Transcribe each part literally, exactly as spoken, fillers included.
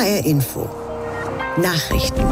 H R Info. Nachrichten.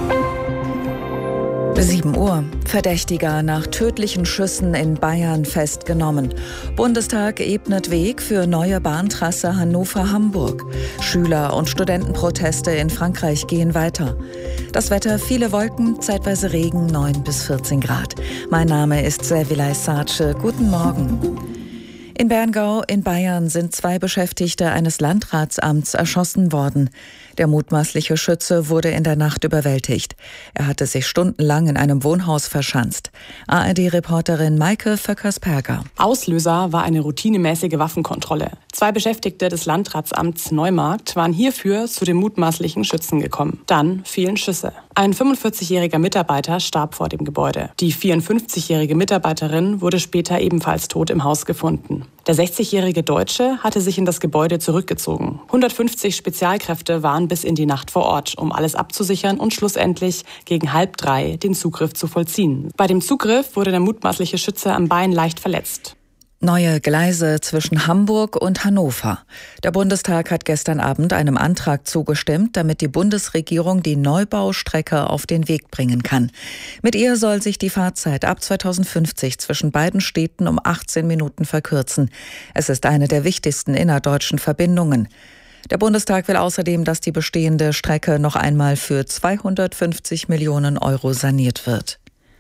sieben Uhr. Verdächtiger nach tödlichen Schüssen in Bayern festgenommen. Bundestag ebnet Weg für neue Bahntrasse Hannover-Hamburg. Schüler- und Studentenproteste in Frankreich gehen weiter. Das Wetter, viele Wolken, zeitweise Regen, neun bis vierzehn Grad. Mein Name ist Servilay Sace. Guten Morgen. In Berngau in Bayern sind zwei Beschäftigte eines Landratsamts erschossen worden. Der mutmaßliche Schütze wurde in der Nacht überwältigt. Er hatte sich stundenlang in einem Wohnhaus verschanzt. A R D-Reporterin Maike Vöckers-Perger. Auslöser war eine routinemäßige Waffenkontrolle. Zwei Beschäftigte des Landratsamts Neumarkt waren hierfür zu dem mutmaßlichen Schützen gekommen. Dann fielen Schüsse. Ein fünfundvierzigjähriger Mitarbeiter starb vor dem Gebäude. Die vierundfünfzigjährige Mitarbeiterin wurde später ebenfalls tot im Haus gefunden. Der sechzigjährige Deutsche hatte sich in das Gebäude zurückgezogen. hundertfünfzig Spezialkräfte waren bis in die Nacht vor Ort, um alles abzusichern und schlussendlich gegen halb drei den Zugriff zu vollziehen. Bei dem Zugriff wurde der mutmaßliche Schütze am Bein leicht verletzt. Neue Gleise zwischen Hamburg und Hannover. Der Bundestag hat gestern Abend einem Antrag zugestimmt, damit die Bundesregierung die Neubaustrecke auf den Weg bringen kann. Mit ihr soll sich die Fahrzeit ab zweitausendfünfzig zwischen beiden Städten um achtzehn Minuten verkürzen. Es ist eine der wichtigsten innerdeutschen Verbindungen. Der Bundestag will außerdem, dass die bestehende Strecke noch einmal für zweihundertfünfzig Millionen Euro saniert wird.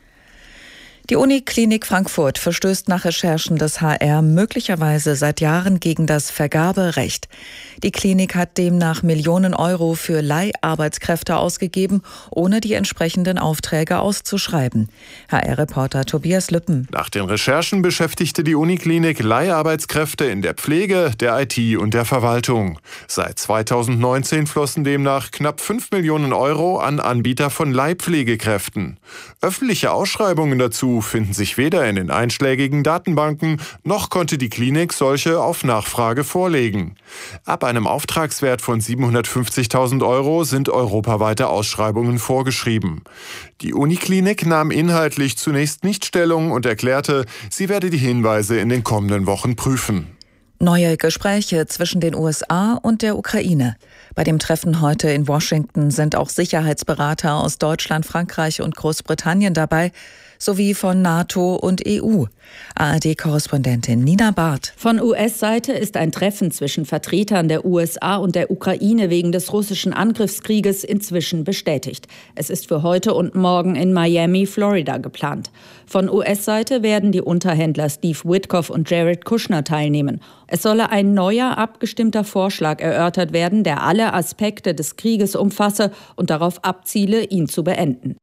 Die Uniklinik Frankfurt verstößt nach Recherchen des H R möglicherweise seit Jahren gegen das Vergaberecht. Die Klinik hat demnach Millionen Euro für Leiharbeitskräfte ausgegeben, ohne die entsprechenden Aufträge auszuschreiben. H R-Reporter Tobias Lüppen. Nach den Recherchen beschäftigte die Uniklinik Leiharbeitskräfte in der Pflege, der I T und der Verwaltung. Seit zweitausendneunzehn flossen demnach knapp fünf Millionen Euro an Anbieter von Leihpflegekräften. Öffentliche Ausschreibungen dazu finden sich weder in den einschlägigen Datenbanken, noch konnte die Klinik solche auf Nachfrage vorlegen. Ab einem Auftragswert von siebenhundertfünfzigtausend Euro sind europaweite Ausschreibungen vorgeschrieben. Die Uniklinik nahm inhaltlich zunächst nicht Stellung und erklärte, sie werde die Hinweise in den kommenden Wochen prüfen. Neue Gespräche zwischen den U S A und der Ukraine. Bei dem Treffen heute in Washington sind auch Sicherheitsberater aus Deutschland, Frankreich und Großbritannien dabei, sowie von NATO und E U. A R D-Korrespondentin Nina Barth. Von U S-Seite ist ein Treffen zwischen Vertretern der U S A und der Ukraine wegen des russischen Angriffskrieges inzwischen bestätigt. Es ist für heute und morgen in Miami, Florida geplant. Von U S-Seite werden die Unterhändler Steve Witkoff und Jared Kushner teilnehmen. Es solle ein neuer, abgestimmter Vorschlag erörtert werden, der alle Aspekte des Krieges umfasse und darauf abziele, ihn zu beenden.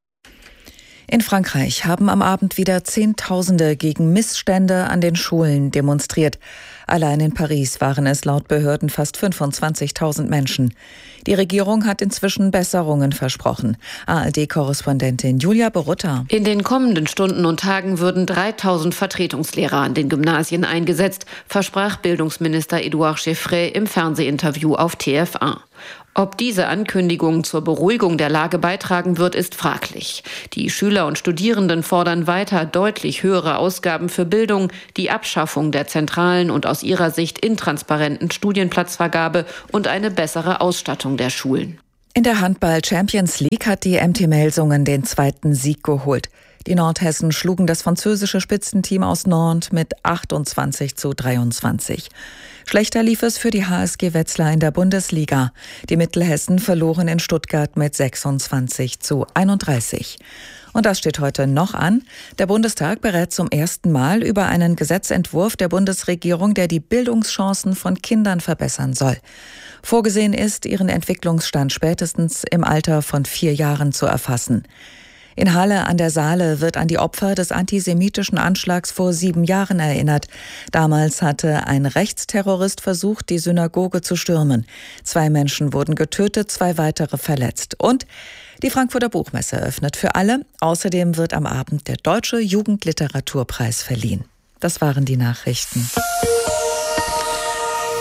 In Frankreich haben am Abend wieder Zehntausende gegen Missstände an den Schulen demonstriert. Allein in Paris waren es laut Behörden fast fünfundzwanzigtausend Menschen. Die Regierung hat inzwischen Besserungen versprochen. A R D-Korrespondentin Julia Borutta. In den kommenden Stunden und Tagen würden dreitausend Vertretungslehrer an den Gymnasien eingesetzt, versprach Bildungsminister Edouard Chevrey im Fernsehinterview auf T F eins. Ob diese Ankündigung zur Beruhigung der Lage beitragen wird, ist fraglich. Die Schüler und Studierenden fordern weiter deutlich höhere Ausgaben für Bildung, die Abschaffung der zentralen und aus ihrer Sicht intransparenten Studienplatzvergabe und eine bessere Ausstattung der Schulen. In der Handball-Champions League hat die M T Melsungen den zweiten Sieg geholt. Die Nordhessen schlugen das französische Spitzenteam aus Nantes mit achtundzwanzig zu dreiundzwanzig. Schlechter lief es für die H S G Wetzlar in der Bundesliga. Die Mittelhessen verloren in Stuttgart mit sechsundzwanzig zu einunddreißig. Und das steht heute noch an. Der Bundestag berät zum ersten Mal über einen Gesetzentwurf der Bundesregierung, der die Bildungschancen von Kindern verbessern soll. Vorgesehen ist, ihren Entwicklungsstand spätestens im Alter von vier Jahren zu erfassen. In Halle an der Saale wird an die Opfer des antisemitischen Anschlags vor sieben Jahren erinnert. Damals hatte ein Rechtsterrorist versucht, die Synagoge zu stürmen. Zwei Menschen wurden getötet, zwei weitere verletzt. Und die Frankfurter Buchmesse öffnet für alle. Außerdem wird am Abend der Deutsche Jugendliteraturpreis verliehen. Das waren die Nachrichten.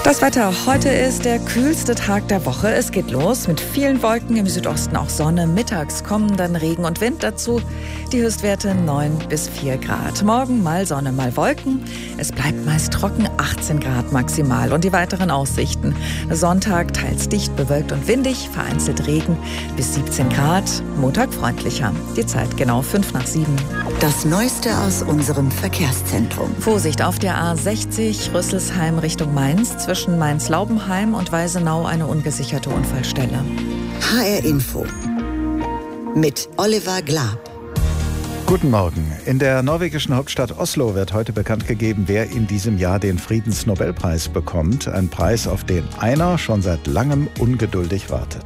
Das Wetter heute ist der kühlste Tag der Woche. Es geht los mit vielen Wolken, im Südosten auch Sonne. Mittags kommen dann Regen und Wind dazu. Die Höchstwerte neun bis vier Grad. Morgen mal Sonne, mal Wolken. Es bleibt meist trocken, achtzehn Grad maximal. Und die weiteren Aussichten. Sonntag teils dicht bewölkt und windig, vereinzelt Regen bis siebzehn Grad. Montag freundlicher. Die Zeit genau fünf nach sieben. Das Neueste aus unserem Verkehrszentrum. Vorsicht auf der A sechzig Rüsselsheim Richtung Mainz. Zwischen Mainz-Laubenheim und Weisenau eine ungesicherte Unfallstelle. H R Info mit Oliver Glab. Guten Morgen. In der norwegischen Hauptstadt Oslo wird heute bekannt gegeben, wer in diesem Jahr den Friedensnobelpreis bekommt. Ein Preis, auf den einer schon seit langem ungeduldig wartet.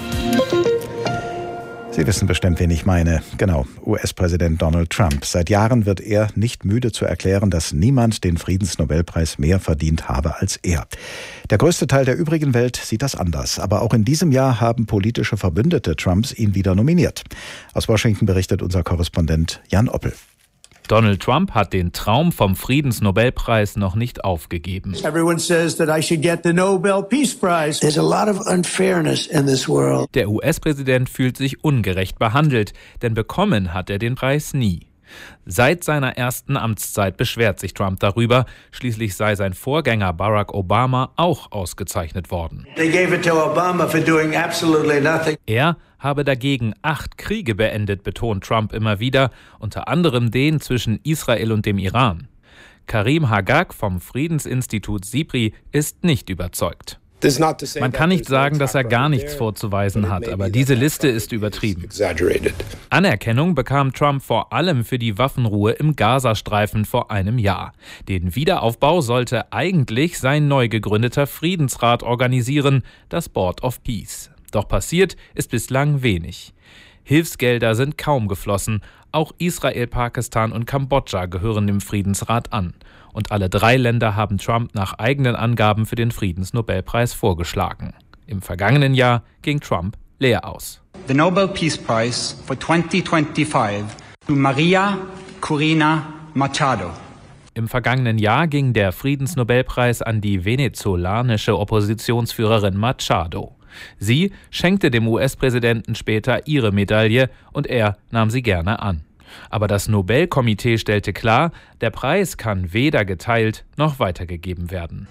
Sie wissen bestimmt, wen ich meine. Genau, U S-Präsident Donald Trump. Seit Jahren wird er nicht müde zu erklären, dass niemand den Friedensnobelpreis mehr verdient habe als er. Der größte Teil der übrigen Welt sieht das anders. Aber auch in diesem Jahr haben politische Verbündete Trumps ihn wieder nominiert. Aus Washington berichtet unser Korrespondent Jan Oppel. Donald Trump hat den Traum vom Friedensnobelpreis noch nicht aufgegeben. Everyone says that I should get the Nobel Peace Prize. There's a lot of unfairness in this world. Der U S-Präsident fühlt sich ungerecht behandelt, denn bekommen hat er den Preis nie. Seit seiner ersten Amtszeit beschwert sich Trump darüber. Schließlich sei sein Vorgänger Barack Obama auch ausgezeichnet worden. They gave it to Obama for doing absolutely nothing. Er habe dagegen acht Kriege beendet, betont Trump immer wieder, unter anderem den zwischen Israel und dem Iran. Karim Hagag vom Friedensinstitut SIPRI ist nicht überzeugt. Man kann nicht sagen, dass er gar nichts vorzuweisen hat, aber diese Liste ist übertrieben. Anerkennung bekam Trump vor allem für die Waffenruhe im Gazastreifen vor einem Jahr. Den Wiederaufbau sollte eigentlich sein neu gegründeter Friedensrat organisieren, das Board of Peace. Doch passiert ist bislang wenig. Hilfsgelder sind kaum geflossen. Auch Israel, Pakistan und Kambodscha gehören dem Friedensrat an. Und alle drei Länder haben Trump nach eigenen Angaben für den Friedensnobelpreis vorgeschlagen. Im vergangenen Jahr ging Trump leer aus. The Nobel Peace Prize for twenty twenty-five to Maria Corina Machado. Im vergangenen Jahr ging der Friedensnobelpreis an die venezolanische Oppositionsführerin Machado. Sie schenkte dem U S-Präsidenten später ihre Medaille und er nahm sie gerne an. Aber das Nobelkomitee stellte klar, der Preis kann weder geteilt noch weitergegeben werden.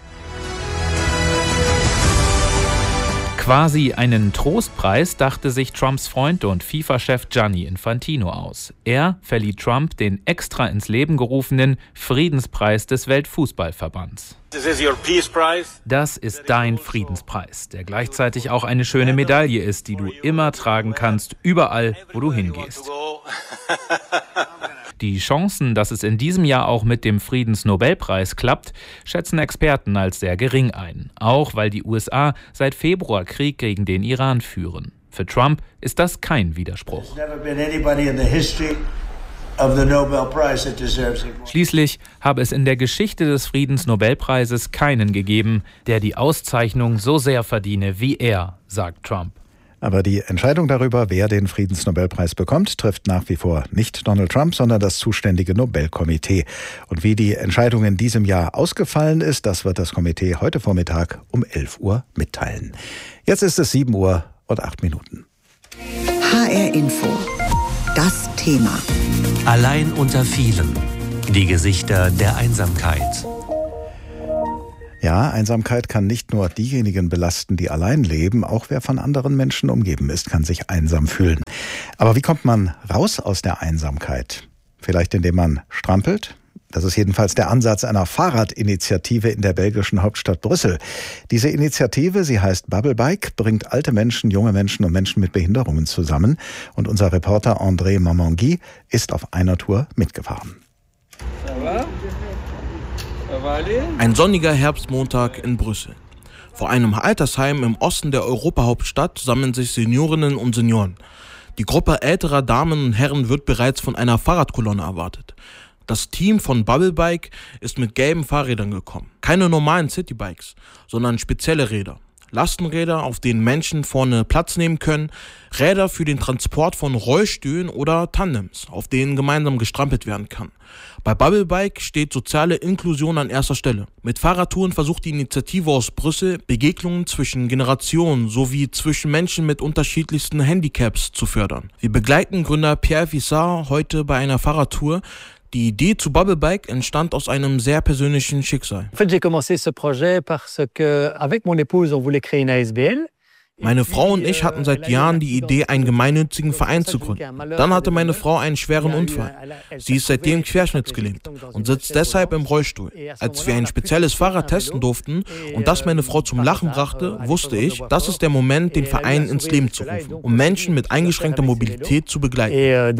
Quasi einen Trostpreis dachte sich Trumps Freund und FIFA-Chef Gianni Infantino aus. Er verlieh Trump den extra ins Leben gerufenen Friedenspreis des Weltfußballverbands. Das ist dein Friedenspreis, der gleichzeitig auch eine schöne Medaille ist, die du immer tragen kannst, überall, wo du hingehst. Die Chancen, dass es in diesem Jahr auch mit dem Friedensnobelpreis klappt, schätzen Experten als sehr gering ein. Auch weil die U S A seit Februar Krieg gegen den Iran führen. Für Trump ist das kein Widerspruch. Schließlich habe es in der Geschichte des Friedensnobelpreises keinen gegeben, der die Auszeichnung so sehr verdiene wie er, sagt Trump. Aber die Entscheidung darüber, wer den Friedensnobelpreis bekommt, trifft nach wie vor nicht Donald Trump, sondern das zuständige Nobelkomitee. Und wie die Entscheidung in diesem Jahr ausgefallen ist, das wird das Komitee heute Vormittag um elf Uhr mitteilen. Jetzt ist es sieben Uhr und acht Minuten. H R Info. Das Thema. Allein unter vielen. Die Gesichter der Einsamkeit. Ja, Einsamkeit kann nicht nur diejenigen belasten, die allein leben. Auch wer von anderen Menschen umgeben ist, kann sich einsam fühlen. Aber wie kommt man raus aus der Einsamkeit? Vielleicht indem man strampelt? Das ist jedenfalls der Ansatz einer Fahrradinitiative in der belgischen Hauptstadt Brüssel. Diese Initiative, sie heißt Bubble Bike, bringt alte Menschen, junge Menschen und Menschen mit Behinderungen zusammen. Und unser Reporter André Mamangui ist auf einer Tour mitgefahren. Ein sonniger Herbstmontag in Brüssel. Vor einem Altersheim im Osten der Europahauptstadt sammeln sich Seniorinnen und Senioren. Die Gruppe älterer Damen und Herren wird bereits von einer Fahrradkolonne erwartet. Das Team von Bubble Bike ist mit gelben Fahrrädern gekommen. Keine normalen Citybikes, sondern spezielle Räder. Lastenräder, auf denen Menschen vorne Platz nehmen können, Räder für den Transport von Rollstühlen oder Tandems, auf denen gemeinsam gestrampelt werden kann. Bei Bubblebike steht soziale Inklusion an erster Stelle. Mit Fahrradtouren versucht die Initiative aus Brüssel, Begegnungen zwischen Generationen sowie zwischen Menschen mit unterschiedlichsten Handicaps zu fördern. Wir begleiten Gründer Pierre Vissard heute bei einer Fahrradtour. Die Idee zu Bubblebike entstand aus einem sehr persönlichen Schicksal. En fait, j'ai commencé ce projet parce que avec mon épouse, on voulait créer une A S B L. Meine Frau und ich hatten seit Jahren die Idee, einen gemeinnützigen Verein zu gründen. Dann hatte meine Frau einen schweren Unfall. Sie ist seitdem querschnittsgelähmt und sitzt deshalb im Rollstuhl. Als wir ein spezielles Fahrrad testen durften und das meine Frau zum Lachen brachte, wusste ich, das ist der Moment, den Verein ins Leben zu rufen, um Menschen mit eingeschränkter Mobilität zu begleiten.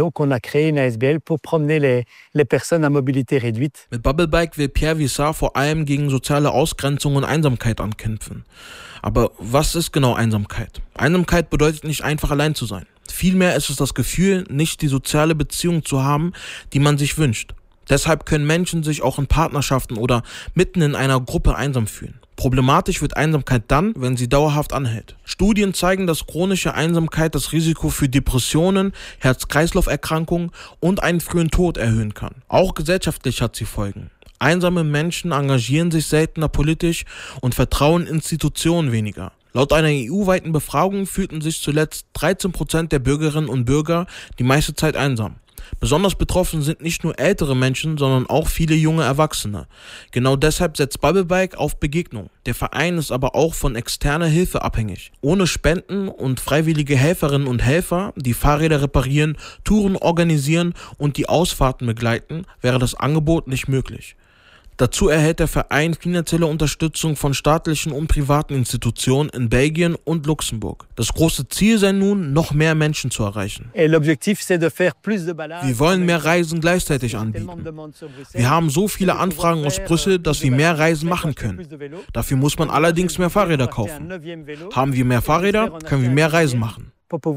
Mit Bubblebike will Pierre Vissard vor allem gegen soziale Ausgrenzung und Einsamkeit ankämpfen. Aber was ist genau Einsamkeit? Einsamkeit bedeutet nicht einfach allein zu sein. Vielmehr ist es das Gefühl, nicht die soziale Beziehung zu haben, die man sich wünscht. Deshalb können Menschen sich auch in Partnerschaften oder mitten in einer Gruppe einsam fühlen. Problematisch wird Einsamkeit dann, wenn sie dauerhaft anhält. Studien zeigen, dass chronische Einsamkeit das Risiko für Depressionen, Herz-Kreislauf-Erkrankungen und einen frühen Tod erhöhen kann. Auch gesellschaftlich hat sie Folgen. Einsame Menschen engagieren sich seltener politisch und vertrauen Institutionen weniger. Laut einer E U-weiten Befragung fühlten sich zuletzt dreizehn Prozent der Bürgerinnen und Bürger die meiste Zeit einsam. Besonders betroffen sind nicht nur ältere Menschen, sondern auch viele junge Erwachsene. Genau deshalb setzt Bubblebike auf Begegnung. Der Verein ist aber auch von externer Hilfe abhängig. Ohne Spenden und freiwillige Helferinnen und Helfer, die Fahrräder reparieren, Touren organisieren und die Ausfahrten begleiten, wäre das Angebot nicht möglich. Dazu erhält der Verein finanzielle Unterstützung von staatlichen und privaten Institutionen in Belgien und Luxemburg. Das große Ziel sei nun, noch mehr Menschen zu erreichen. Wir wollen mehr Reisen gleichzeitig anbieten. Wir haben so viele Anfragen aus Brüssel, dass wir mehr Reisen machen können. Dafür muss man allerdings mehr Fahrräder kaufen. Haben wir mehr Fahrräder, können wir mehr Reisen machen.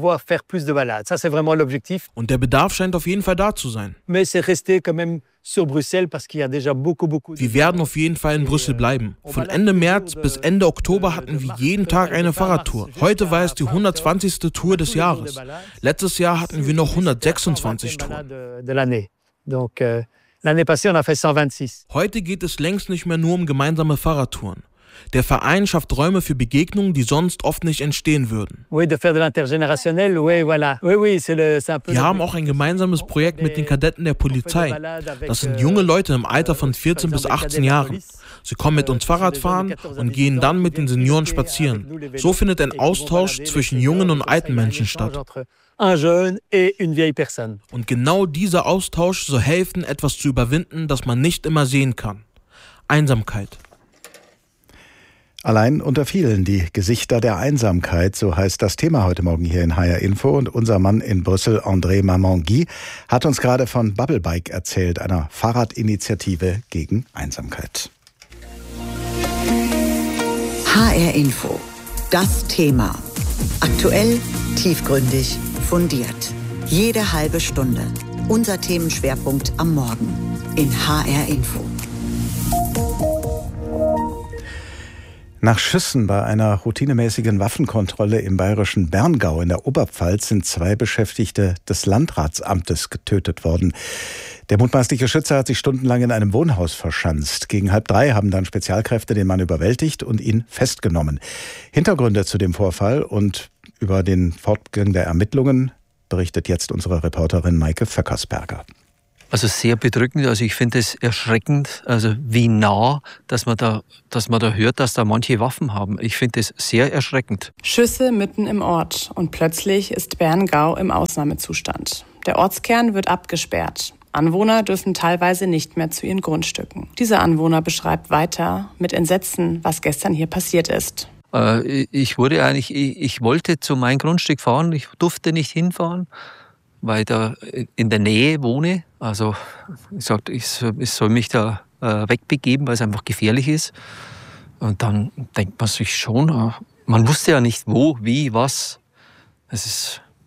Und der Bedarf scheint auf jeden Fall da zu sein. Wir werden auf jeden Fall in Brüssel bleiben. Von Ende März bis Ende Oktober hatten wir jeden Tag eine Fahrradtour. Heute war es die hundertzwanzigste Tour des Jahres. Letztes Jahr hatten wir noch hundertsechsundzwanzig Touren. Heute geht es längst nicht mehr nur um gemeinsame Fahrradtouren. Der Verein schafft Räume für Begegnungen, die sonst oft nicht entstehen würden. Wir haben auch ein gemeinsames Projekt mit den Kadetten der Polizei. Das sind junge Leute im Alter von vierzehn bis achtzehn Jahren. Sie kommen mit uns Fahrrad fahren und gehen dann mit den Senioren spazieren. So findet ein Austausch zwischen jungen und alten Menschen statt. Und genau dieser Austausch soll helfen, etwas zu überwinden, das man nicht immer sehen kann. Einsamkeit. Allein unter vielen die Gesichter der Einsamkeit, so heißt das Thema heute Morgen hier in H R Info. Und unser Mann in Brüssel, André Mamangui, hat uns gerade von Bubblebike erzählt, einer Fahrradinitiative gegen Einsamkeit. H R Info, das Thema. Aktuell, tiefgründig, fundiert. Jede halbe Stunde. Unser Themenschwerpunkt am Morgen in H R Info. Nach Schüssen bei einer routinemäßigen Waffenkontrolle im bayerischen Berngau in der Oberpfalz sind zwei Beschäftigte des Landratsamtes getötet worden. Der mutmaßliche Schütze hat sich stundenlang in einem Wohnhaus verschanzt. Gegen halb drei haben dann Spezialkräfte den Mann überwältigt und ihn festgenommen. Hintergründe zu dem Vorfall und über den Fortgang der Ermittlungen berichtet jetzt unsere Reporterin Maike Vöckersberger. Also sehr bedrückend, also ich finde es erschreckend, also wie nah, dass man da, dass man da hört, dass da manche Waffen haben. Ich finde es sehr erschreckend. Schüsse mitten im Ort und plötzlich ist Berngau im Ausnahmezustand. Der Ortskern wird abgesperrt. Anwohner dürfen teilweise nicht mehr zu ihren Grundstücken. Dieser Anwohner beschreibt weiter mit Entsetzen, was gestern hier passiert ist. Äh, ich wurde eigentlich, ich, ich wollte zu meinem Grundstück fahren, ich durfte nicht hinfahren, weil ich da in der Nähe wohne. Also ich sagte, ich soll mich da äh, wegbegeben, weil es einfach gefährlich ist. Und dann denkt man sich schon, äh, man wusste ja nicht wo, wie, was. Es ist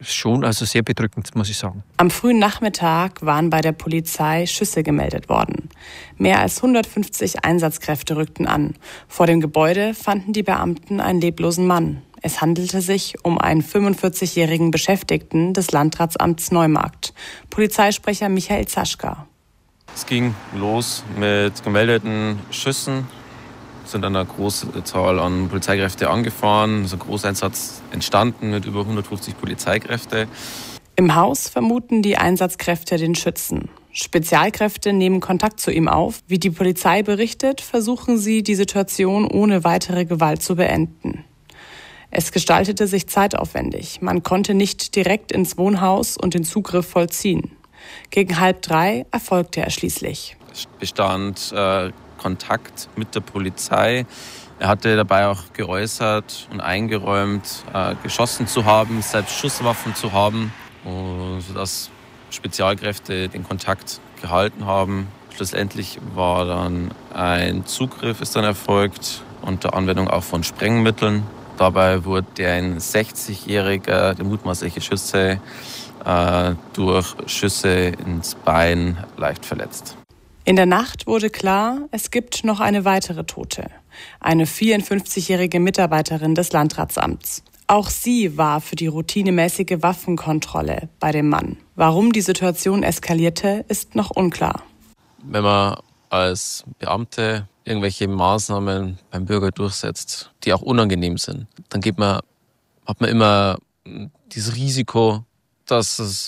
schon also sehr bedrückend, muss ich sagen. Am frühen Nachmittag waren bei der Polizei Schüsse gemeldet worden. Mehr als hundertfünfzig Einsatzkräfte rückten an. Vor dem Gebäude fanden die Beamten einen leblosen Mann. Es handelte sich um einen fünfundvierzigjährigen Beschäftigten des Landratsamts Neumarkt. Polizeisprecher Michael Zaschka. Es ging los mit gemeldeten Schüssen. Es sind eine große Zahl an Polizeikräfte angefahren. Es ist ein Großeinsatz entstanden mit über hundertfünfzig Polizeikräfte. Im Haus vermuten die Einsatzkräfte den Schützen. Spezialkräfte nehmen Kontakt zu ihm auf. Wie die Polizei berichtet, versuchen sie, die Situation ohne weitere Gewalt zu beenden. Es gestaltete sich zeitaufwendig. Man konnte nicht direkt ins Wohnhaus und den Zugriff vollziehen. Gegen halb drei erfolgte er schließlich. Es bestand äh, Kontakt mit der Polizei. Er hatte dabei auch geäußert und eingeräumt, äh, geschossen zu haben, selbst Schusswaffen zu haben, sodass Spezialkräfte den Kontakt gehalten haben. Schlussendlich war dann ein Zugriff ist dann erfolgt unter Anwendung auch von Sprengmitteln. Dabei wurde ein sechzigjähriger, der mutmaßliche Schütze, äh, durch Schüsse ins Bein leicht verletzt. In der Nacht wurde klar, es gibt noch eine weitere Tote. Eine vierundfünfzigjährige Mitarbeiterin des Landratsamts. Auch sie war für die routinemäßige Waffenkontrolle bei dem Mann. Warum die Situation eskalierte, ist noch unklar. Wenn man als Beamte irgendwelche Maßnahmen beim Bürger durchsetzt, die auch unangenehm sind, dann geht man, hat man immer dieses Risiko, dass es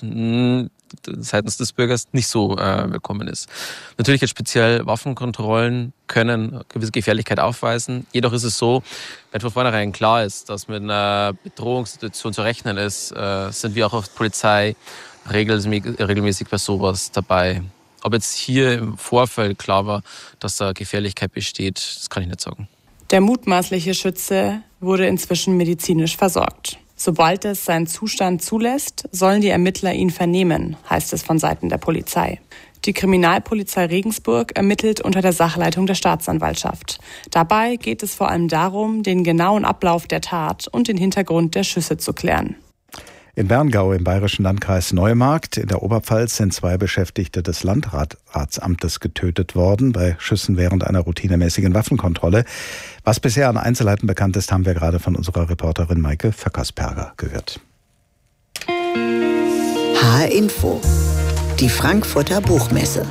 seitens des Bürgers nicht so äh, willkommen ist. Natürlich jetzt speziell Waffenkontrollen können gewisse Gefährlichkeit aufweisen. Jedoch ist es so, wenn von vornherein klar ist, dass mit einer Bedrohungssituation zu rechnen ist, äh, sind wir auch als Polizei regelmäßig, regelmäßig bei sowas dabei. Ob jetzt hier im Vorfeld klar war, dass da Gefährlichkeit besteht, das kann ich nicht sagen. Der mutmaßliche Schütze wurde inzwischen medizinisch versorgt. Sobald es seinen Zustand zulässt, sollen die Ermittler ihn vernehmen, heißt es von Seiten der Polizei. Die Kriminalpolizei Regensburg ermittelt unter der Sachleitung der Staatsanwaltschaft. Dabei geht es vor allem darum, den genauen Ablauf der Tat und den Hintergrund der Schüsse zu klären. In Berngau im bayerischen Landkreis Neumarkt in der Oberpfalz sind zwei Beschäftigte des Landratsamtes getötet worden bei Schüssen während einer routinemäßigen Waffenkontrolle. Was bisher an Einzelheiten bekannt ist, haben wir gerade von unserer Reporterin Maike Vöckersperger gehört. H R Info, die Frankfurter Buchmesse.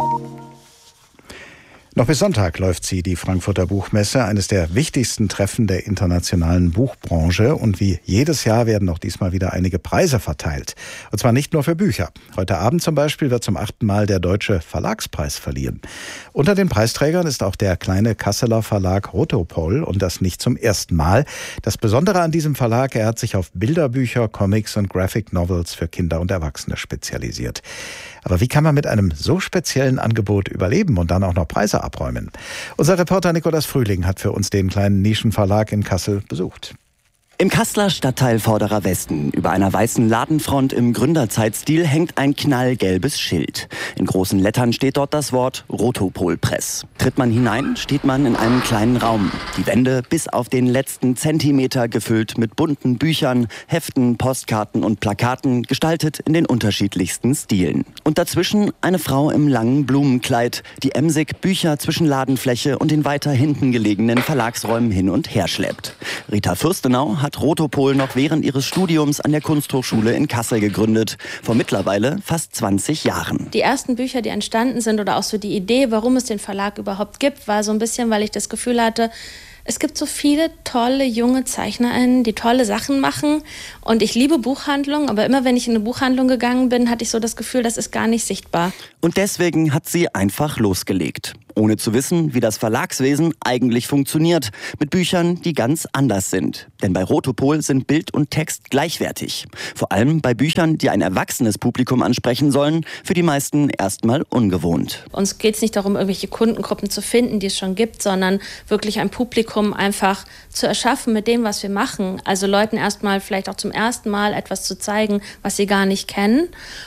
Noch bis Sonntag läuft sie, die Frankfurter Buchmesse, eines der wichtigsten Treffen der internationalen Buchbranche. Und wie jedes Jahr werden auch diesmal wieder einige Preise verteilt. Und zwar nicht nur für Bücher. Heute Abend zum Beispiel wird zum achten Mal der Deutsche Verlagspreis verliehen. Unter den Preisträgern ist auch der kleine Kasseler Verlag Rotopol und das nicht zum ersten Mal. Das Besondere an diesem Verlag, er hat sich auf Bilderbücher, Comics und Graphic Novels für Kinder und Erwachsene spezialisiert. Aber wie kann man mit einem so speziellen Angebot überleben und dann auch noch Preise abräumen? Unser Reporter Nikolaus Frühling hat für uns den kleinen Nischenverlag in Kassel besucht. Im Kasseler Stadtteil Vorderer Westen, über einer weißen Ladenfront im Gründerzeitstil, hängt ein knallgelbes Schild. In großen Lettern steht dort das Wort Rotopol Press. Tritt man hinein, steht man in einem kleinen Raum. Die Wände bis auf den letzten Zentimeter gefüllt mit bunten Büchern, Heften, Postkarten und Plakaten, gestaltet in den unterschiedlichsten Stilen. Und dazwischen eine Frau im langen Blumenkleid, die emsig Bücher zwischen Ladenfläche und den weiter hinten gelegenen Verlagsräumen hin und her schleppt. Rita Fürstenau hat Rotopol noch während ihres Studiums an der Kunsthochschule in Kassel gegründet, vor mittlerweile fast zwanzig Jahren. Die ersten Bücher, die entstanden sind oder auch so die Idee, warum es den Verlag überhaupt gibt, war so ein bisschen, weil ich das Gefühl hatte, es gibt so viele tolle junge ZeichnerInnen, die tolle Sachen machen und ich liebe Buchhandlungen, aber immer wenn ich in eine Buchhandlung gegangen bin, hatte ich so das Gefühl, das ist gar nicht sichtbar. Und deswegen hat sie einfach losgelegt. Ohne zu wissen, wie das Verlagswesen eigentlich funktioniert, mit Büchern, die ganz anders sind. Denn bei Rotopol sind Bild und Text gleichwertig. Vor allem bei Büchern, die ein erwachsenes Publikum ansprechen sollen, für die meisten erstmal ungewohnt. Uns geht es nicht darum, irgendwelche Kundengruppen zu finden, die es schon gibt, sondern wirklich ein Publikum Publikum einfach zu erschaffen mit dem, was wir machen. Also Leuten erstmal vielleicht auch zum ersten Mal etwas zu zeigen, was sie gar nicht kennen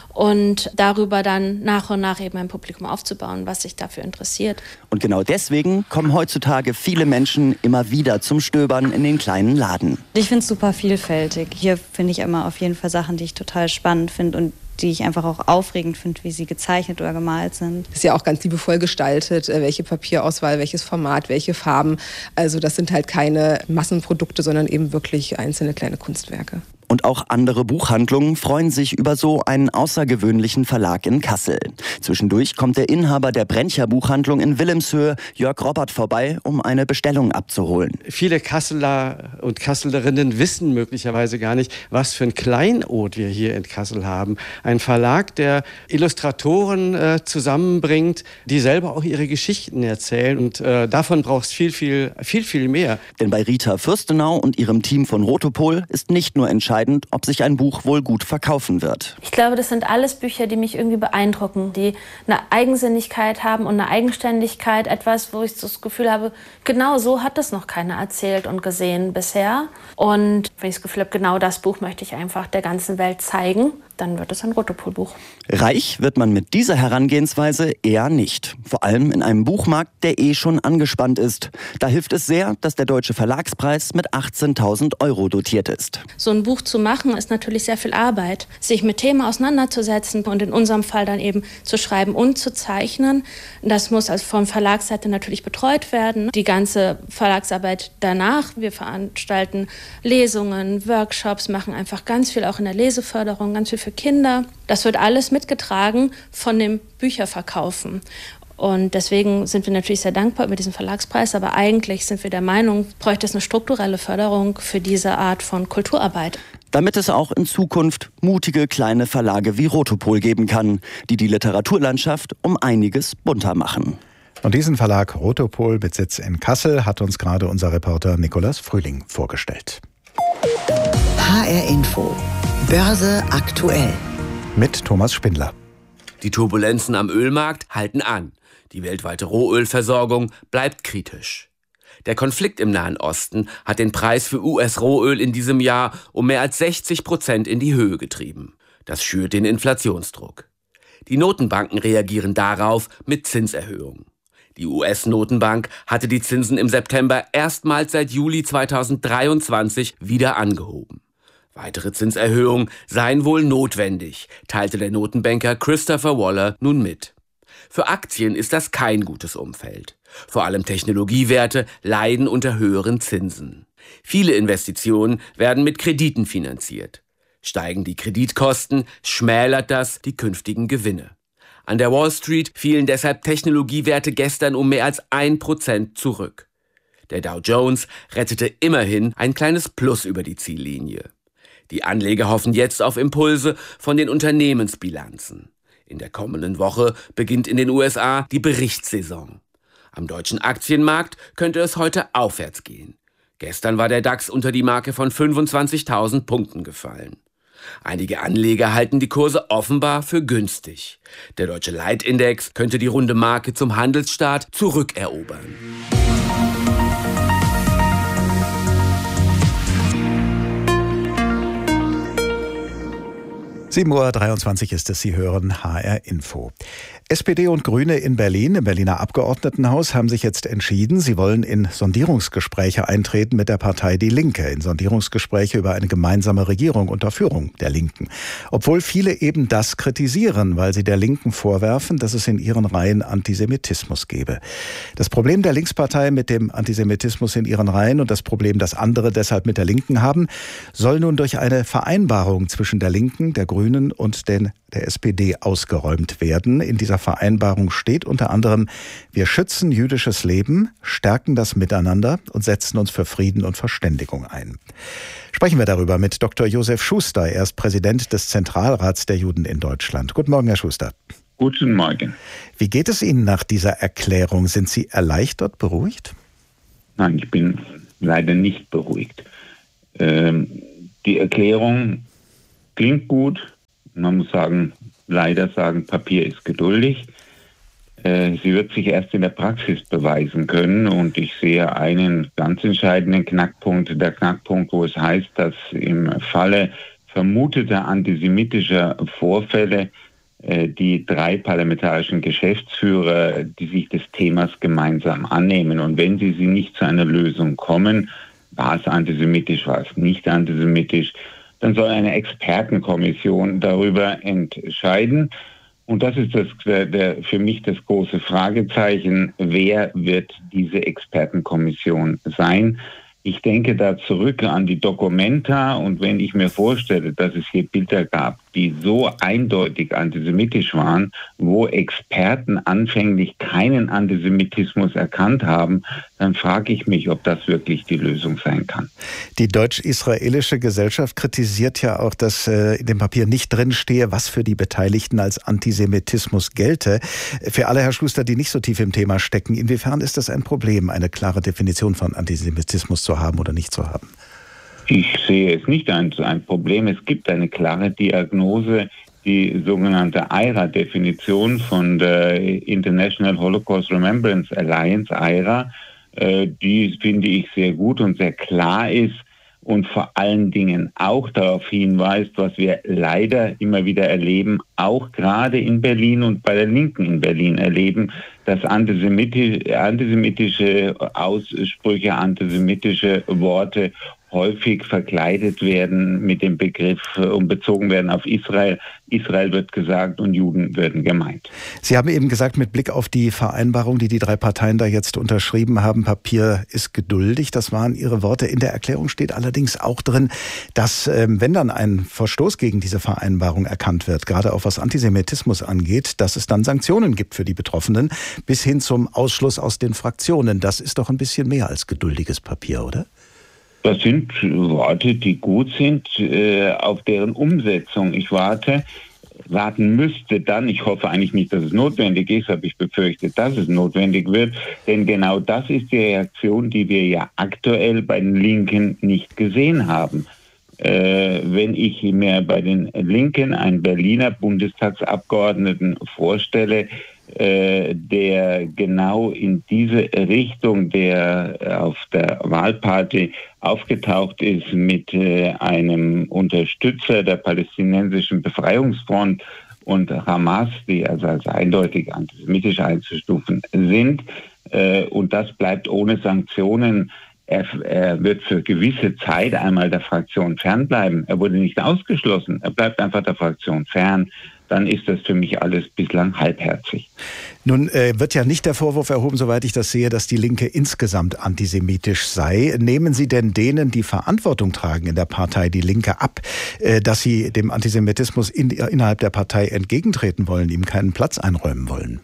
und darüber dann nach und nach eben ein Publikum aufzubauen, was sich dafür interessiert. Und genau deswegen kommen heutzutage viele Menschen immer wieder zum Stöbern in den kleinen Laden. Ich finde es super vielfältig. Hier finde ich immer auf jeden Fall Sachen, die ich total spannend finde und die ich einfach auch aufregend finde, wie sie gezeichnet oder gemalt sind. Ist ja auch ganz liebevoll gestaltet, welche Papierauswahl, welches Format, welche Farben. Also das sind halt keine Massenprodukte, sondern eben wirklich einzelne kleine Kunstwerke. Und auch andere Buchhandlungen freuen sich über so einen außergewöhnlichen Verlag in Kassel. Zwischendurch kommt der Inhaber der Brencher Buchhandlung in Wilhelmshöhe, Jörg Robert, vorbei, um eine Bestellung abzuholen. Viele Kasseler und Kasselerinnen wissen möglicherweise gar nicht, was für ein Kleinod wir hier in Kassel haben. Ein Verlag, der Illustratoren äh, zusammenbringt, die selber auch ihre Geschichten erzählen. Und äh, davon braucht es viel, viel, viel, viel mehr. Denn bei Rita Fürstenau und ihrem Team von Rotopol ist nicht nur entscheidend, ob sich ein Buch wohl gut verkaufen wird. Ich glaube, das sind alles Bücher, die mich irgendwie beeindrucken, die eine Eigensinnigkeit haben und eine Eigenständigkeit, etwas, wo ich das Gefühl habe, genau so hat das noch keiner erzählt und gesehen bisher. Und wenn ich das Gefühl habe, genau das Buch möchte ich einfach der ganzen Welt zeigen, dann wird es ein Rotopol-Buch. Reich wird man mit dieser Herangehensweise eher nicht. Vor allem in einem Buchmarkt, der eh schon angespannt ist. Da hilft es sehr, dass der Deutsche Verlagspreis mit achtzehntausend Euro dotiert ist. So ein Buch zu machen, ist natürlich sehr viel Arbeit. Sich mit Themen auseinanderzusetzen und in unserem Fall dann eben zu schreiben und zu zeichnen. Das muss also von Verlagsseite natürlich betreut werden. Die ganze Verlagsarbeit danach. Wir veranstalten Lesungen, Workshops, machen einfach ganz viel auch in der Leseförderung, ganz viel für Kinder. Das wird alles mitgetragen von dem Bücherverkaufen. Und deswegen sind wir natürlich sehr dankbar über diesen Verlagspreis, aber eigentlich sind wir der Meinung, bräuchte es eine strukturelle Förderung für diese Art von Kulturarbeit. Damit es auch in Zukunft mutige kleine Verlage wie Rotopol geben kann, die die Literaturlandschaft um einiges bunter machen. Und diesen Verlag Rotopol mit Sitz in Kassel hat uns gerade unser Reporter Nikolaus Frühling vorgestellt. H R Info. Börse aktuell. Mit Thomas Spindler. Die Turbulenzen am Ölmarkt halten an. Die weltweite Rohölversorgung bleibt kritisch. Der Konflikt im Nahen Osten hat den Preis für U S-Rohöl in diesem Jahr um mehr als sechzig Prozent in die Höhe getrieben. Das schürt den Inflationsdruck. Die Notenbanken reagieren darauf mit Zinserhöhungen. Die U S-Notenbank hatte die Zinsen im September erstmals seit Juli zweitausenddreiundzwanzig wieder angehoben. Weitere Zinserhöhungen seien wohl notwendig, teilte der Notenbanker Christopher Waller nun mit. Für Aktien ist das kein gutes Umfeld. Vor allem Technologiewerte leiden unter höheren Zinsen. Viele Investitionen werden mit Krediten finanziert. Steigen die Kreditkosten, schmälert das die künftigen Gewinne. An der Wall Street fielen deshalb Technologiewerte gestern um mehr als ein Prozent zurück. Der Dow Jones rettete immerhin ein kleines Plus über die Ziellinie. Die Anleger hoffen jetzt auf Impulse von den Unternehmensbilanzen. In der kommenden Woche beginnt in den U S A die Berichtssaison. Am deutschen Aktienmarkt könnte es heute aufwärts gehen. Gestern war der DAX unter die Marke von fünfundzwanzigtausend Punkten gefallen. Einige Anleger halten die Kurse offenbar für günstig. Der deutsche Leitindex könnte die runde Marke zum Handelsstart zurückerobern. sieben Uhr dreiundzwanzig ist es, Sie hören H R Info. S P D und Grüne in Berlin, im Berliner Abgeordnetenhaus, haben sich jetzt entschieden, sie wollen in Sondierungsgespräche eintreten mit der Partei Die Linke, in Sondierungsgespräche über eine gemeinsame Regierung unter Führung der Linken. Obwohl viele eben das kritisieren, weil sie der Linken vorwerfen, dass es in ihren Reihen Antisemitismus gebe. Das Problem der Linkspartei mit dem Antisemitismus in ihren Reihen und das Problem, das andere deshalb mit der Linken haben, soll nun durch eine Vereinbarung zwischen der Linken, der Grünen und den der S P D ausgeräumt werden. In dieser Vereinbarung steht unter anderem: Wir schützen jüdisches Leben, stärken das Miteinander und setzen uns für Frieden und Verständigung ein. Sprechen wir darüber mit Doktor Josef Schuster. Er ist Präsident des Zentralrats der Juden in Deutschland. Guten Morgen, Herr Schuster. Guten Morgen. Wie geht es Ihnen nach dieser Erklärung? Sind Sie erleichtert, beruhigt? Nein, ich bin leider nicht beruhigt. Ähm, die Erklärung klingt gut. Man muss sagen, leider sagen, Papier ist geduldig. Sie wird sich erst in der Praxis beweisen können und ich sehe einen ganz entscheidenden Knackpunkt, der Knackpunkt, wo es heißt, dass im Falle vermuteter antisemitischer Vorfälle die drei parlamentarischen Geschäftsführer, die sich des Themas gemeinsam annehmen und wenn sie, sie nicht zu einer Lösung kommen, war es antisemitisch, war es nicht antisemitisch, dann soll eine Expertenkommission darüber entscheiden. Und das ist das, der, der, für mich das große Fragezeichen. Wer wird diese Expertenkommission sein? Ich denke da zurück an die Documenta und wenn ich mir vorstelle, dass es hier Bilder gab, die so eindeutig antisemitisch waren, wo Experten anfänglich keinen Antisemitismus erkannt haben, dann frage ich mich, ob das wirklich die Lösung sein kann. Die deutsch-israelische Gesellschaft kritisiert ja auch, dass äh, in dem Papier nicht drinstehe, was für die Beteiligten als Antisemitismus gelte. Für alle, Herr Schuster, die nicht so tief im Thema stecken, inwiefern ist das ein Problem, eine klare Definition von Antisemitismus zu haben oder nicht zu haben? Ich sehe es nicht als ein Problem. Es gibt eine klare Diagnose, die sogenannte I R A-Definition von der International Holocaust Remembrance Alliance, I R A, die finde ich sehr gut und sehr klar ist und vor allen Dingen auch darauf hinweist, was wir leider immer wieder erleben, auch gerade in Berlin und bei der Linken in Berlin erleben, dass antisemitische, antisemitische Aussprüche, antisemitische Worte häufig verkleidet werden mit dem Begriff und bezogen werden auf Israel. Israel wird gesagt und Juden werden gemeint. Sie haben eben gesagt, mit Blick auf die Vereinbarung, die die drei Parteien da jetzt unterschrieben haben, Papier ist geduldig. Das waren Ihre Worte. In der Erklärung steht allerdings auch drin, dass, wenn dann ein Verstoß gegen diese Vereinbarung erkannt wird, gerade auch was Antisemitismus angeht, dass es dann Sanktionen gibt für die Betroffenen, bis hin zum Ausschluss aus den Fraktionen. Das ist doch ein bisschen mehr als geduldiges Papier, oder? Das sind Worte, die gut sind, äh, auf deren Umsetzung ich warte, warten müsste dann. Ich hoffe eigentlich nicht, dass es notwendig ist, aber ich befürchte, dass es notwendig wird. Denn genau das ist die Reaktion, die wir ja aktuell bei den Linken nicht gesehen haben. Äh, wenn ich mir bei den Linken einen Berliner Bundestagsabgeordneten vorstelle, der genau in diese Richtung, der auf der Wahlparty aufgetaucht ist mit einem Unterstützer der palästinensischen Befreiungsfront und Hamas, die also als eindeutig antisemitisch einzustufen sind. Und das bleibt ohne Sanktionen. Er, er wird für gewisse Zeit einmal der Fraktion fernbleiben. Er wurde nicht ausgeschlossen. Er bleibt einfach der Fraktion fern. Dann ist das für mich alles bislang halbherzig. Nun äh, wird ja nicht der Vorwurf erhoben, soweit ich das sehe, dass die Linke insgesamt antisemitisch sei. Nehmen Sie denn denen, die Verantwortung tragen in der Partei Die Linke, ab, äh, dass sie dem Antisemitismus in, innerhalb der Partei entgegentreten wollen, ihm keinen Platz einräumen wollen?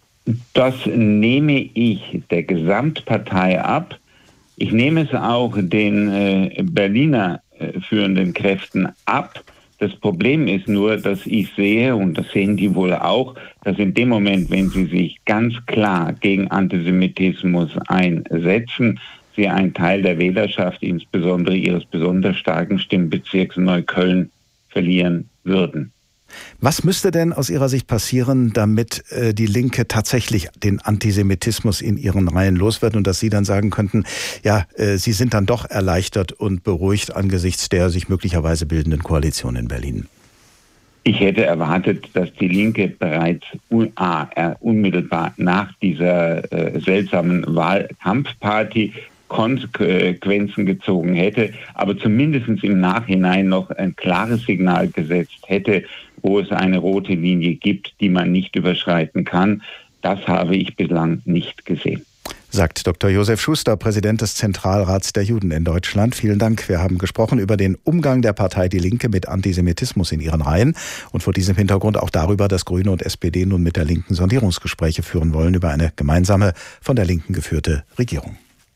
Das nehme ich der Gesamtpartei ab. Ich nehme es auch den äh, Berliner äh, führenden Kräften ab. Das Problem ist nur, dass ich sehe, und das sehen die wohl auch, dass in dem Moment, wenn sie sich ganz klar gegen Antisemitismus einsetzen, sie einen Teil der Wählerschaft, insbesondere ihres besonders starken Stimmbezirks Neukölln, verlieren würden. Was müsste denn aus Ihrer Sicht passieren, damit äh, die Linke tatsächlich den Antisemitismus in ihren Reihen loswerden und dass Sie dann sagen könnten, ja, äh, Sie sind dann doch erleichtert und beruhigt angesichts der sich möglicherweise bildenden Koalition in Berlin? Ich hätte erwartet, dass die Linke bereits un- ah, äh, unmittelbar nach dieser äh, seltsamen Wahlkampfparty Konsequenzen gezogen hätte, aber zumindest im Nachhinein noch ein klares Signal gesetzt hätte, wo es eine rote Linie gibt, die man nicht überschreiten kann. Das habe ich bislang nicht gesehen. Sagt Doktor Josef Schuster, Präsident des Zentralrats der Juden in Deutschland. Vielen Dank. Wir haben gesprochen über den Umgang der Partei Die Linke mit Antisemitismus in ihren Reihen und vor diesem Hintergrund auch darüber, dass Grüne und S P D nun mit der Linken Sondierungsgespräche führen wollen über eine gemeinsame, von der Linken geführte Regierung.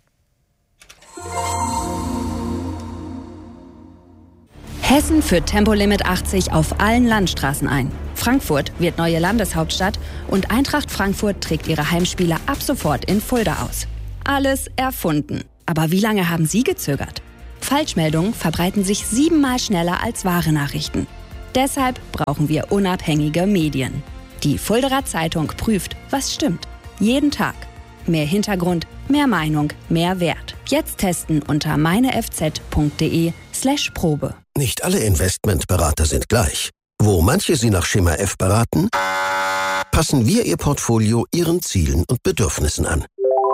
Hessen führt Tempolimit achtzig auf allen Landstraßen ein. Frankfurt wird neue Landeshauptstadt und Eintracht Frankfurt trägt ihre Heimspiele ab sofort in Fulda aus. Alles erfunden. Aber wie lange haben Sie gezögert? Falschmeldungen verbreiten sich siebenmal schneller als wahre Nachrichten. Deshalb brauchen wir unabhängige Medien. Die Fuldaer Zeitung prüft, was stimmt. Jeden Tag. Mehr Hintergrund, mehr Meinung, mehr Wert. Jetzt testen unter meinefz.de slash Probe. Nicht alle Investmentberater sind gleich. Wo manche Sie nach Schema F beraten, passen wir Ihr Portfolio Ihren Zielen und Bedürfnissen an.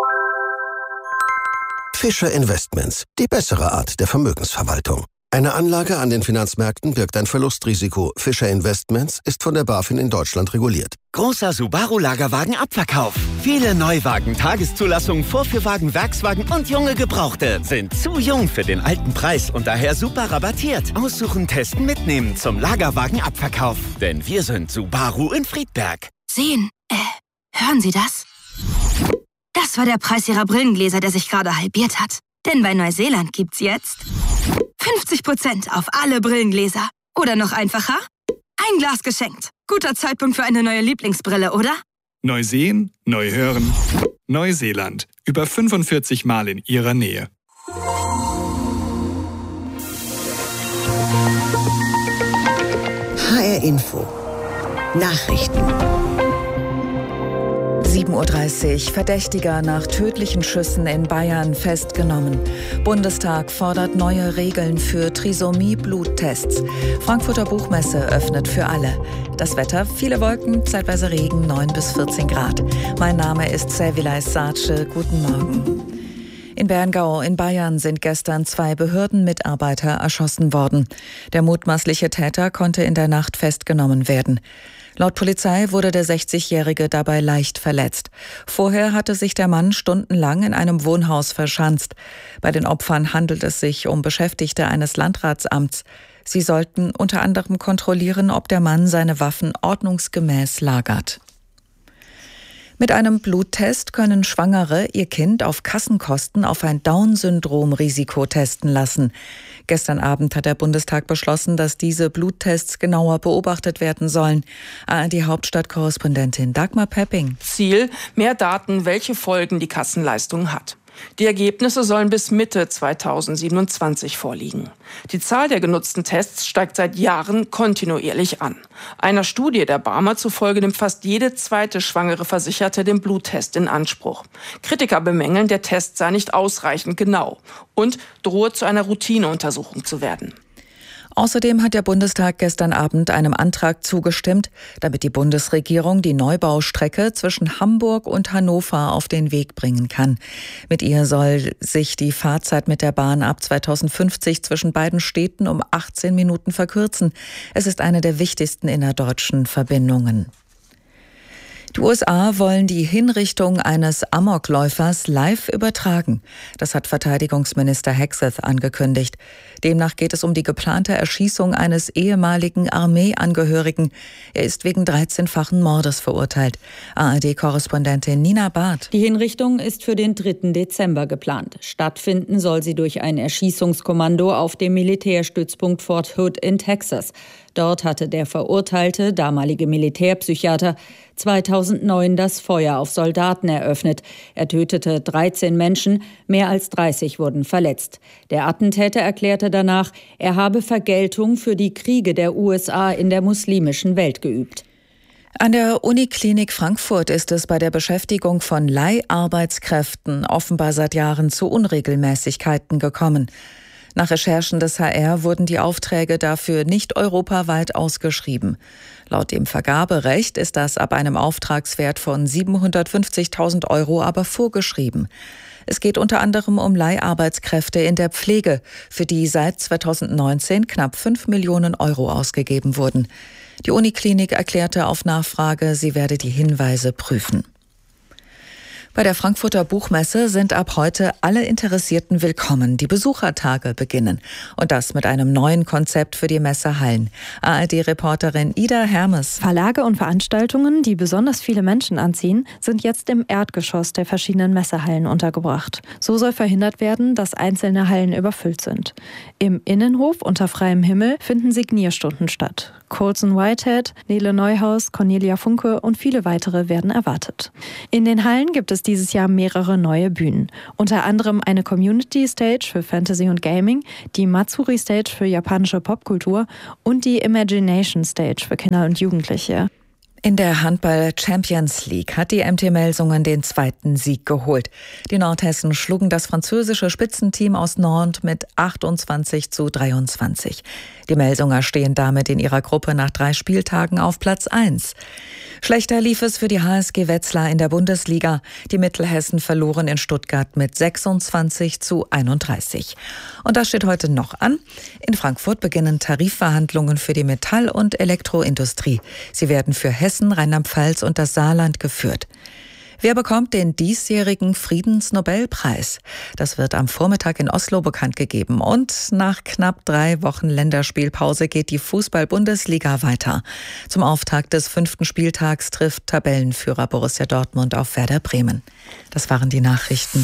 Fischer Investments, die bessere Art der Vermögensverwaltung. Eine Anlage an den Finanzmärkten birgt ein Verlustrisiko. Fischer Investments ist von der BaFin in Deutschland reguliert. Großer Subaru-Lagerwagen-Abverkauf. Viele Neuwagen, Tageszulassungen, Vorführwagen, Werkswagen und junge Gebrauchte sind zu jung für den alten Preis und daher super rabattiert. Aussuchen, testen, mitnehmen zum Lagerwagen-Abverkauf. Denn wir sind Subaru in Friedberg. Sehen, äh, hören Sie das? Das war der Preis Ihrer Brillengläser, der sich gerade halbiert hat. Denn bei Neuseeland gibt's jetzt fünfzig Prozent auf alle Brillengläser. Oder noch einfacher, ein Glas geschenkt. Guter Zeitpunkt für eine neue Lieblingsbrille, oder? Neu sehen, neu hören. Neuseeland. Über fünfundvierzig Mal in Ihrer Nähe. H R Info. Nachrichten. sieben Uhr dreißig. Verdächtiger nach tödlichen Schüssen in Bayern festgenommen. Bundestag fordert neue Regeln für Trisomie-Bluttests. Frankfurter Buchmesse öffnet für alle. Das Wetter, viele Wolken, zeitweise Regen, neun bis vierzehn Grad. Mein Name ist Servilay Sace. Guten Morgen. In Berngau in Bayern sind gestern zwei Behördenmitarbeiter erschossen worden. Der mutmaßliche Täter konnte in der Nacht festgenommen werden. Laut Polizei wurde der sechzigjährige dabei leicht verletzt. Vorher hatte sich der Mann stundenlang in einem Wohnhaus verschanzt. Bei den Opfern handelt es sich um Beschäftigte eines Landratsamts. Sie sollten unter anderem kontrollieren, ob der Mann seine Waffen ordnungsgemäß lagert. Mit einem Bluttest können Schwangere ihr Kind auf Kassenkosten auf ein Down-Syndrom-Risiko testen lassen. Gestern Abend hat der Bundestag beschlossen, dass diese Bluttests genauer beobachtet werden sollen. A R D-Hauptstadtkorrespondentin Dagmar Pepping. Ziel: mehr Daten, welche Folgen die Kassenleistung hat. Die Ergebnisse sollen bis Mitte zweitausendsiebenundzwanzig vorliegen. Die Zahl der genutzten Tests steigt seit Jahren kontinuierlich an. Einer Studie der Barmer zufolge nimmt fast jede zweite schwangere Versicherte den Bluttest in Anspruch. Kritiker bemängeln, der Test sei nicht ausreichend genau und drohe zu einer Routineuntersuchung zu werden. Außerdem hat der Bundestag gestern Abend einem Antrag zugestimmt, damit die Bundesregierung die Neubaustrecke zwischen Hamburg und Hannover auf den Weg bringen kann. Mit ihr soll sich die Fahrzeit mit der Bahn ab zweitausendfünfzig zwischen beiden Städten um achtzehn Minuten verkürzen. Es ist eine der wichtigsten innerdeutschen Verbindungen. Die U S A wollen die Hinrichtung eines Amokläufers live übertragen. Das hat Verteidigungsminister Hegseth angekündigt. Demnach geht es um die geplante Erschießung eines ehemaligen Armeeangehörigen. Er ist wegen dreizehnfachen Mordes verurteilt. A R D-Korrespondentin Nina Barth. Die Hinrichtung ist für den dritten Dezember geplant. Stattfinden soll sie durch ein Erschießungskommando auf dem Militärstützpunkt Fort Hood in Texas. Dort hatte der verurteilte, damalige Militärpsychiater, zweitausendneun das Feuer auf Soldaten eröffnet. Er tötete dreizehn Menschen, mehr als dreißig wurden verletzt. Der Attentäter erklärte danach, er habe Vergeltung für die Kriege der U S A in der muslimischen Welt geübt. An der Uniklinik Frankfurt ist es bei der Beschäftigung von Leiharbeitskräften offenbar seit Jahren zu Unregelmäßigkeiten gekommen. Nach Recherchen des H R wurden die Aufträge dafür nicht europaweit ausgeschrieben. Laut dem Vergaberecht ist das ab einem Auftragswert von siebenhundertfünfzigtausend Euro aber vorgeschrieben. Es geht unter anderem um Leiharbeitskräfte in der Pflege, für die seit zweitausendneunzehn knapp fünf Millionen Euro ausgegeben wurden. Die Uniklinik erklärte auf Nachfrage, sie werde die Hinweise prüfen. Bei der Frankfurter Buchmesse sind ab heute alle Interessierten willkommen. Die Besuchertage beginnen. Und das mit einem neuen Konzept für die Messehallen. A R D-Reporterin Ida Hermes. Verlage und Veranstaltungen, die besonders viele Menschen anziehen, sind jetzt im Erdgeschoss der verschiedenen Messehallen untergebracht. So soll verhindert werden, dass einzelne Hallen überfüllt sind. Im Innenhof unter freiem Himmel finden Signierstunden statt. Colson Whitehead, Nele Neuhaus, Cornelia Funke und viele weitere werden erwartet. In den Hallen gibt es dieses Jahr mehrere neue Bühnen. Unter anderem eine Community Stage für Fantasy und Gaming, die Matsuri Stage für japanische Popkultur und die Imagination Stage für Kinder und Jugendliche. In der Handball-Champions League hat die M T Melsungen den zweiten Sieg geholt. Die Nordhessen schlugen das französische Spitzenteam aus Nantes mit achtundzwanzig zu dreiundzwanzig. Die Melsunger stehen damit in ihrer Gruppe nach drei Spieltagen auf Platz eins. Schlechter lief es für die H S G Wetzlar in der Bundesliga. Die Mittelhessen verloren in Stuttgart mit sechsundzwanzig zu einunddreißig. Und das steht heute noch an. In Frankfurt beginnen Tarifverhandlungen für die Metall- und Elektroindustrie. Sie werden für Hessen, Rheinland-Pfalz und das Saarland geführt. Wer bekommt den diesjährigen Friedensnobelpreis? Das wird am Vormittag in Oslo bekannt gegeben. Und nach knapp drei Wochen Länderspielpause geht die Fußball-Bundesliga weiter. Zum Auftakt des fünften Spieltags trifft Tabellenführer Borussia Dortmund auf Werder Bremen. Das waren die Nachrichten.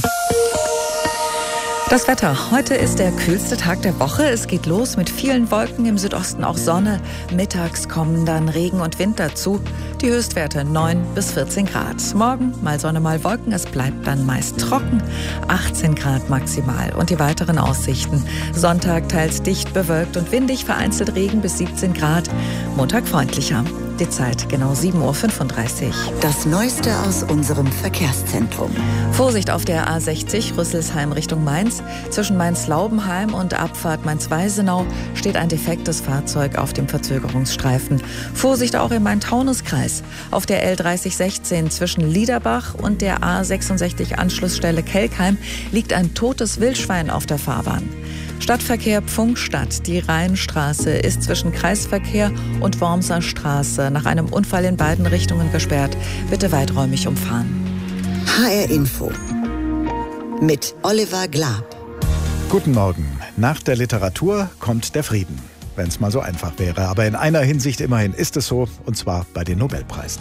Das Wetter. Heute ist der kühlste Tag der Woche. Es geht los mit vielen Wolken, im Südosten auch Sonne. Mittags kommen dann Regen und Wind dazu. Die Höchstwerte neun bis vierzehn Grad. Morgen mal Sonne, mal Wolken. Es bleibt dann meist trocken. achtzehn Grad maximal. Und die weiteren Aussichten. Sonntag teils dicht bewölkt und windig, vereinzelt Regen bis siebzehn Grad. Montag freundlicher. Die Zeit genau sieben Uhr fünfunddreißig. Das Neueste aus unserem Verkehrszentrum. Vorsicht auf der A sechzig Rüsselsheim Richtung Mainz. Zwischen Mainz-Laubenheim und Abfahrt Mainz-Weisenau steht ein defektes Fahrzeug auf dem Verzögerungsstreifen. Vorsicht auch im Main-Taunus-Kreis. Auf der L dreißig sechzehn zwischen Liederbach und der A sechsundsechzig Anschlussstelle Kelkheim liegt ein totes Wildschwein auf der Fahrbahn. Stadtverkehr Pfungstadt. Die Rheinstraße ist zwischen Kreisverkehr und Wormser Straße nach einem Unfall in beiden Richtungen gesperrt. Bitte weiträumig umfahren. H R Info mit Oliver Glab. Guten Morgen. Nach der Literatur kommt der Frieden. Wenn es mal so einfach wäre. Aber in einer Hinsicht immerhin ist es so, und zwar bei den Nobelpreisen.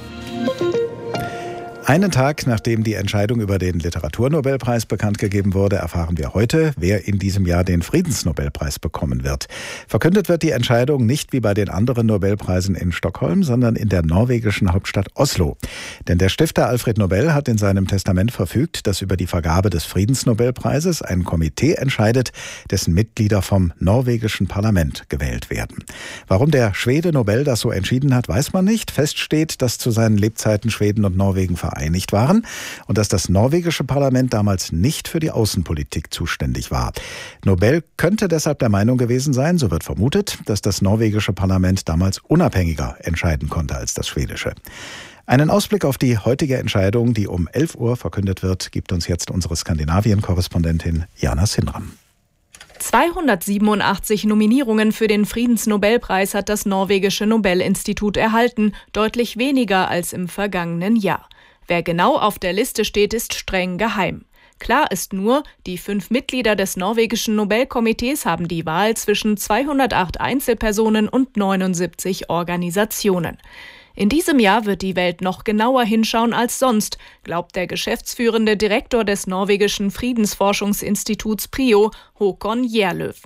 Einen Tag nachdem die Entscheidung über den Literaturnobelpreis bekannt gegeben wurde, erfahren wir heute, wer in diesem Jahr den Friedensnobelpreis bekommen wird. Verkündet wird die Entscheidung nicht wie bei den anderen Nobelpreisen in Stockholm, sondern in der norwegischen Hauptstadt Oslo. Denn der Stifter Alfred Nobel hat in seinem Testament verfügt, dass über die Vergabe des Friedensnobelpreises ein Komitee entscheidet, dessen Mitglieder vom norwegischen Parlament gewählt werden. Warum der Schwede Nobel das so entschieden hat, weiß man nicht. Fest steht, dass zu seinen Lebzeiten Schweden und Norwegen vereinigt waren und dass das norwegische Parlament damals nicht für die Außenpolitik zuständig war. Nobel könnte deshalb der Meinung gewesen sein, so wird vermutet, dass das norwegische Parlament damals unabhängiger entscheiden konnte als das schwedische. Einen Ausblick auf die heutige Entscheidung, die um elf Uhr verkündet wird, gibt uns jetzt unsere Skandinavien-Korrespondentin Jana Sindram. zweihundertsiebenundachtzig Nominierungen für den Friedensnobelpreis hat das norwegische Nobelinstitut erhalten, deutlich weniger als im vergangenen Jahr. Wer genau auf der Liste steht, ist streng geheim. Klar ist nur, die fünf Mitglieder des norwegischen Nobelkomitees haben die Wahl zwischen zweihundertacht Einzelpersonen und neunundsiebzig Organisationen. In diesem Jahr wird die Welt noch genauer hinschauen als sonst, glaubt der geschäftsführende Direktor des norwegischen Friedensforschungsinstituts PRIO, Håkon Gjerløv.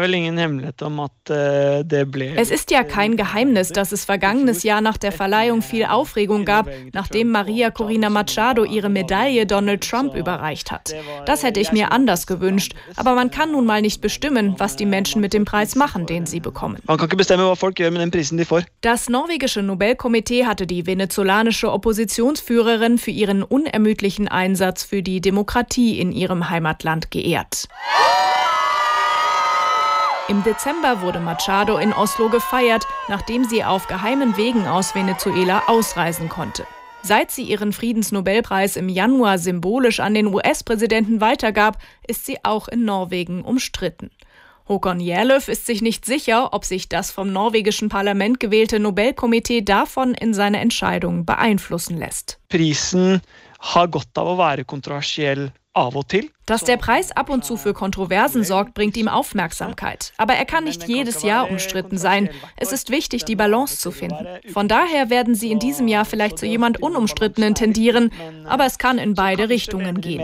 Es ist ja kein Geheimnis, dass es vergangenes Jahr nach der Verleihung viel Aufregung gab, nachdem Maria Corina Machado ihre Medaille Donald Trump überreicht hat. Das hätte ich mir anders gewünscht, aber man kann nun mal nicht bestimmen, was die Menschen mit dem Preis machen, den sie bekommen. Das norwegische Nobelkomitee hatte die venezolanische Oppositionsführerin für ihren unermüdlichen Einsatz für die Demokratie in ihrem Heimatland geehrt. Im Dezember wurde Machado in Oslo gefeiert, nachdem sie auf geheimen Wegen aus Venezuela ausreisen konnte. Seit sie ihren Friedensnobelpreis im Januar symbolisch an den U S-Präsidenten weitergab, ist sie auch in Norwegen umstritten. Håkon Gjerløv ist sich nicht sicher, ob sich das vom norwegischen Parlament gewählte Nobelkomitee davon in seine Entscheidung beeinflussen lässt. Prisen har godt av å være kontroversiell av og til. Dass der Preis ab und zu für Kontroversen sorgt, bringt ihm Aufmerksamkeit. Aber er kann nicht jedes Jahr umstritten sein. Es ist wichtig, die Balance zu finden. Von daher werden sie in diesem Jahr vielleicht zu jemand Unumstrittenen tendieren, aber es kann in beide Richtungen gehen.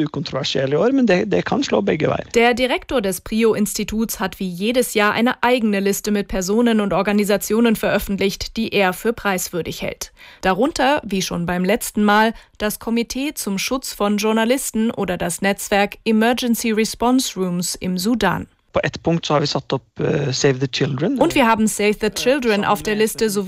Der Direktor des PRIO-Instituts hat wie jedes Jahr eine eigene Liste mit Personen und Organisationen veröffentlicht, die er für preiswürdig hält. Darunter, wie schon beim letzten Mal, das Komitee zum Schutz von Journalisten oder das Netzwerk Emergency Response Rooms im Sudan. Und wir haben Save the Children auf der Liste sowie